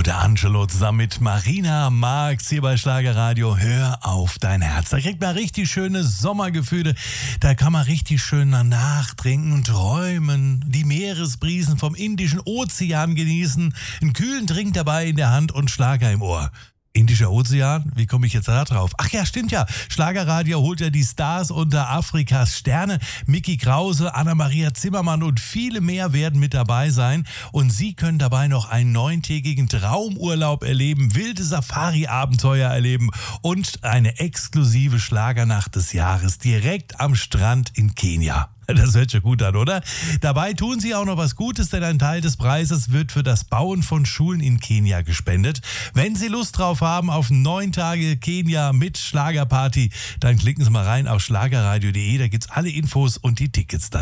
Der Angelo zusammen mit Marina Marx hier bei Schlagerradio. Hör auf dein Herz. Da kriegt man richtig schöne Sommergefühle. Da kann man richtig schön nachtrinken und träumen. Die Meeresbrisen vom Indischen Ozean genießen. Einen kühlen Trink dabei in der Hand und Schlager im Ohr. Indischer Ozean? Wie komme ich jetzt da drauf? Ach ja, stimmt ja. Schlagerradio holt ja die Stars unter Afrikas Sterne. Micky Krause, Anna-Maria Zimmermann und viele mehr werden mit dabei sein. Und Sie können dabei noch einen 9-tägigen Traumurlaub erleben, wilde Safari-Abenteuer erleben und eine exklusive Schlagernacht des Jahres direkt am Strand in Kenia. Das hört sich gut an, oder? Dabei tun Sie auch noch was Gutes, denn ein Teil des Preises wird für das Bauen von Schulen in Kenia gespendet. Wenn Sie Lust drauf haben auf 9 Tage Kenia mit Schlagerparty, dann klicken Sie mal rein auf schlagerradio.de, da gibt's alle Infos und die Tickets dazu.